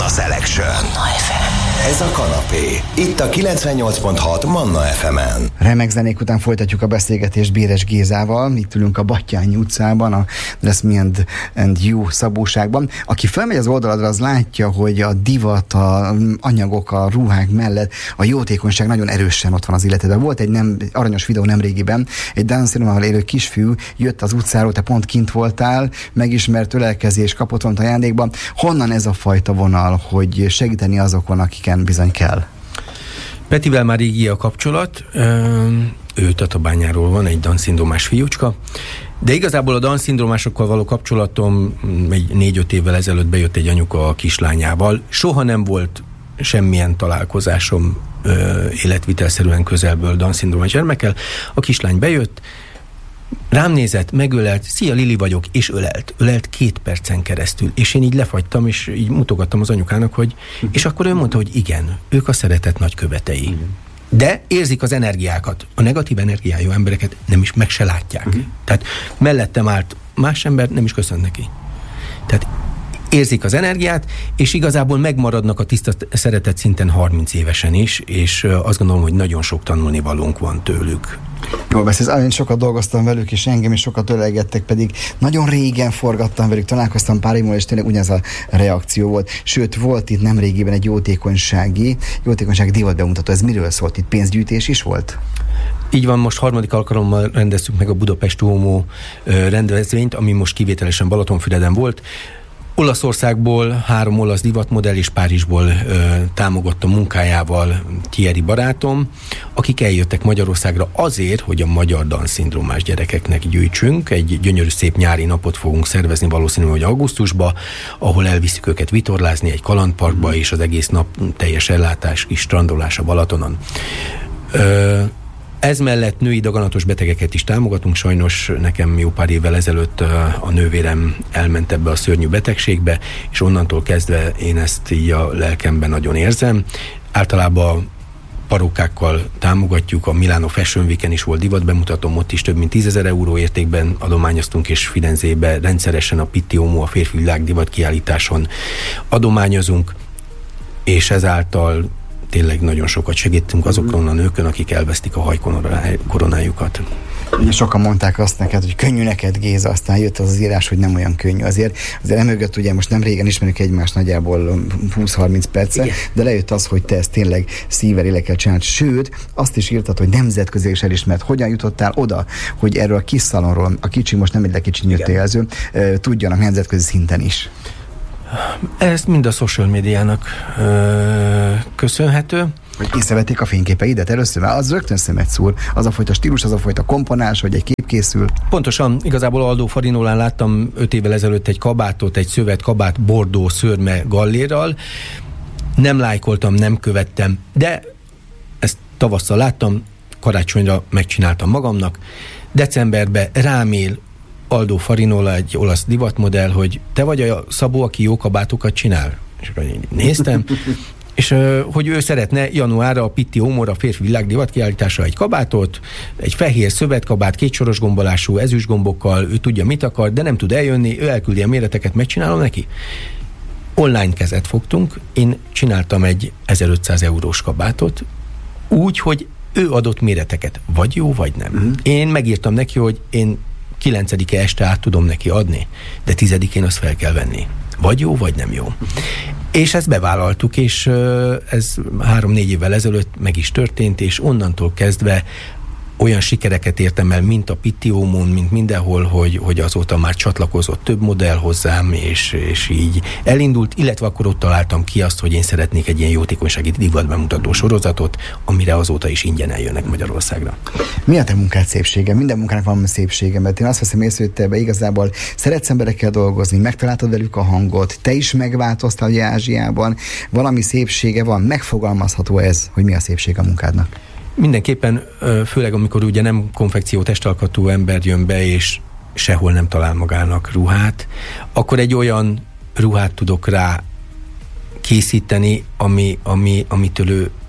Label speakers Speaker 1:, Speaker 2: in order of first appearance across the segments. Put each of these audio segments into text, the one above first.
Speaker 1: Selection. Manna FM. Ez a kanapé. Itt a 98.6 Manna FM-en.
Speaker 2: Remek zenék után folytatjuk a beszélgetést Béres Gézával. Itt ülünk a Batthyány utcában, a Dress Me and You szabóságban. Aki felmegy az oldaladra, az látja, hogy a divat, a anyagok, a ruhák mellett a jótékonyság nagyon erősen ott van az életedben. Volt egy aranyos videó nemrégiben, egy Down syndrome-mal élő kisfiú jött az utcáról, te pont kint voltál, megismert ölelkezés, kapott valamit ajándékban. Honnan ez a fajta vonal, hogy segíteni azokon, akiken bizony kell?
Speaker 3: Petivel már régi a kapcsolat, ő Tatabányáról van, egy Down-szindrómás fiúcska, de igazából a Down-szindrómásokkal való kapcsolatom egy 4-5 évvel ezelőtt bejött egy anyuka a kislányával. Soha nem volt semmilyen találkozásom életvitelszerűen közelből Down-szindrómás gyermekkel. A kislány bejött, rám nézett, megölelt, szia, Lili vagyok, és ölelt 2 percen keresztül, és én így lefagytam, és így mutogattam az anyukának, hogy, és akkor ő mondta, hogy igen, ők a szeretet nagykövetei. De érzik az energiákat. A negatív energiájú embereket nem is meg se látják. Tehát mellettem állt más ember, nem is köszön neki. Tehát érzik az energiát, és igazából megmaradnak a tiszta szeretet szinten 30 évesen is, és azt gondolom, hogy nagyon sok tanulnivalónk van tőlük.
Speaker 2: Jól beszélsz, én sokat dolgoztam velük, és engem is sokat ölelgettek, pedig nagyon régen forgattam velük, találkoztam pár évvel, és tényleg ugyanaz a reakció volt. Sőt, volt itt nemrégiben egy jótékonysági divat bemutató. Ez miről szólt? Itt pénzgyűjtés is volt?
Speaker 3: Így van, most 3. alkalommal rendeztük meg a Budapest Homo rendezvényt, ami most kivételesen Balatonfüreden volt. Olaszországból 3 olasz divatmodell és Párizsból támogatta munkájával Thierry barátom, akik eljöttek Magyarországra azért, hogy a magyar Down-szindrómás gyerekeknek gyűjtsünk. Egy gyönyörű szép nyári napot fogunk szervezni valószínűleg, hogy augusztusba, ahol elviszük őket vitorlázni egy kalandparkba, és az egész nap teljes ellátás, kis strandolás a Balatonon. Ez mellett női daganatos betegeket is támogatunk, sajnos nekem jó pár évvel ezelőtt a nővérem elment ebbe a szörnyű betegségbe, és onnantól kezdve én ezt így a lelkemben nagyon érzem. Általában parókákkal támogatjuk, a Milano Fashion Weeken is volt divat bemutatom, ott is több mint 10 000 euró értékben adományoztunk, és Firenzébe rendszeresen a Pitti Homo, a férfi világdivat kiállításon adományozunk, és ezáltal tényleg nagyon sokat segítünk azokon a nőkön, akik elvesztik a hajkoronájukat.
Speaker 2: Ugye sokan mondták azt neked, hogy könnyű neked, Géza, aztán jött az írás, hogy nem olyan könnyű. Azért emögött ugye most nem régen ismerjük egymást nagyjából 20-30 perce, igen, de lejött az, hogy te ezt tényleg szívvel, lélekkel csináld. Sőt, azt is írtad, hogy nemzetközi is elismert. Hogyan jutottál oda, hogy erről a kis szalonról, a kicsi, most nem egy kicsi nyújtójelző, tudjanak nemzetközi szinten is?
Speaker 3: Ez mind a social médiának köszönhető.
Speaker 2: Hogy észrevették a fényképeidet először, mert az rögtön szemet szúr. Az a fajta stílus, az a fajta komponás, hogy egy kép készül.
Speaker 3: Pontosan, igazából Aldo Farinolán láttam 5 évvel ezelőtt egy kabátot, egy szövetkabát bordó szőrme gallérral. Nem lájkoltam, nem követtem, de ezt tavasszal láttam, karácsonyra megcsináltam magamnak. Decemberben rám él Aldo Farinola, egy olasz divatmodell, hogy te vagy a Szabó, aki jó kabátokat csinál? És akkor én néztem, és hogy ő szeretne januárra a Pitti Homóra férfi világdivat kiállításra egy kabátot, egy fehér szövetkabát, 2 soros gombolású ezüstgombokkal, ő tudja, mit akar, de nem tud eljönni, ő elküldi a méreteket, megcsinálom neki. Online kezet fogtunk, én csináltam egy 1500 eurós kabátot, úgy, hogy ő adott méreteket, vagy jó, vagy nem. Én megírtam neki, hogy én 9-e este át tudom neki adni, de 10-én azt fel kell venni. Vagy jó, vagy nem jó. És ezt bevállaltuk, és ez 3-4 évvel ezelőtt meg is történt, és onnantól kezdve olyan sikereket értem el, mint a Pitti Homón, mint mindenhol, hogy azóta már csatlakozott több modell hozzám, és így elindult, illetve akkor ott találtam ki azt, hogy én szeretnék egy ilyen jótékonysági divat bemutató sorozatot, amire azóta is ingyen eljönnek Magyarországra. Mi
Speaker 2: a te munkád szépsége? Minden munkának van szépsége, mert én azt veszem észre, hogy te igazából szeretsz emberekkel dolgozni, megtaláltad velük a hangot, te is megváltoztál Ázsiában, valami szépsége van, megfogalmazható ez, hogy mi a szépség a munkádnak?
Speaker 3: Mindenképpen, főleg amikor ugye nem konfekció testalkatú ember jön be, és sehol nem talál magának ruhát, akkor egy olyan ruhát tudok rá készíteni, amitől ő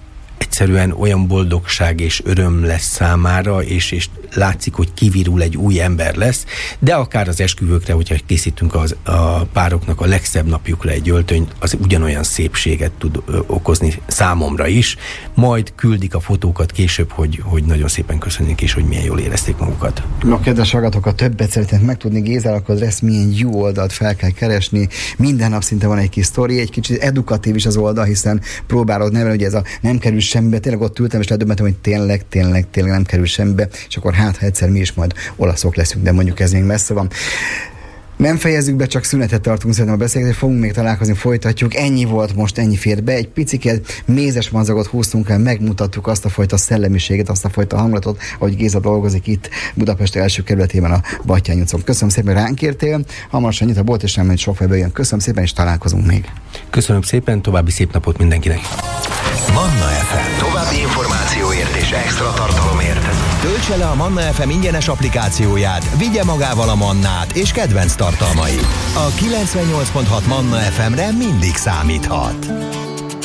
Speaker 3: egyszerűen olyan boldogság és öröm lesz számára, és látszik, hogy kivirul, egy új ember lesz, de akár az esküvőkre, hogyha készítünk a pároknak a legszebb napjukra egy öltönyt, az ugyanolyan szépséget tud okozni számomra is, majd küldik a fotókat később, hogy nagyon szépen köszönjük, és hogy milyen jól érezték magukat.
Speaker 2: A kedves hallgatókat többet szeretnék megtudni Gézának, akkor lesz milyen jó oldalt fel kell keresni. Minden nap szinte van egy kis sztori, egy kicsit edukatív is az oldal, hiszen próbálod nevelni, hogy ez a nem kerül semmibe. Tényleg ott ültem, és ledöbbentem, hogy tényleg nem kerül semmibe, és akkor ha egyszer mi is majd olaszok leszünk, de mondjuk ez még messze van. Nem fejezzük be, csak szünetet tartunk szerintem a beszélgetést, fogunk még találkozni, folytatjuk. Ennyi volt most, ennyi fér be. Egy piciket mézes mazagot húztunk el, megmutattuk azt a fajta szellemiséget, azt a fajta hangulatot, ahogy Géza dolgozik itt Budapest első kerületében a Batthyány utcán. Köszönöm szépen, hogy ránk értél. Hamarosan nyit a bolt, és nem sok fejből jön. Köszönöm szépen, és találkozunk még.
Speaker 3: Köszönöm szépen, további szép napot mindenkinek.
Speaker 1: Manna FM. További információért és extra tartalomért töltse le a Manna FM ingyenes applikációját, vigye magával a Mannát és kedvenc tartalmait. A 98.6 Manna FM-re mindig számíthat.